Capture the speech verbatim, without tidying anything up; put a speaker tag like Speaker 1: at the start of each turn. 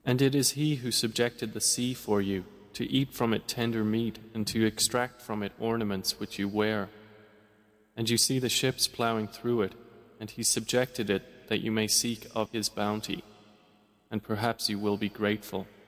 Speaker 1: And it is He who subjected the sea for you, to eat from it tender meat and to extract from it ornaments which you wear. And you see the ships ploughing through it, and He subjected it that you may seek of His bounty, and perhaps you will be grateful.